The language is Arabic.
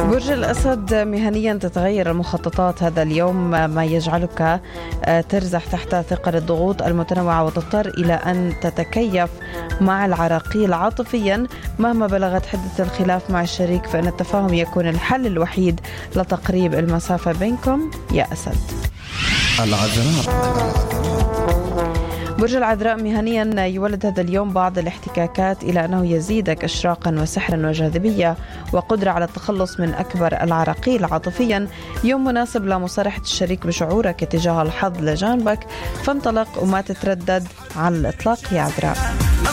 برج الأسد، مهنيا تتغير المخططات هذا اليوم، ما يجعلك ترزح تحت ثقل الضغوط المتنوعة وتضطر إلى أن تتكيف مع العراقيل عاطفيا. مهما بلغت حدة الخلاف مع الشريك فإن التفاهم يكون الحل الوحيد لتقريب المسافة بينكم يا أسد. برج العذراء، مهنيا يولد هذا اليوم بعض الاحتكاكات إلى أنه يزيدك إشراقا وسحرا وجاذبية وقدرة على التخلص من أكبر العراقيل عاطفيا. يوم مناسب لمصارحة الشريك بشعورك تجاه الحظ لجانبك، فانطلق وما تتردد على الإطلاق يا عذراء.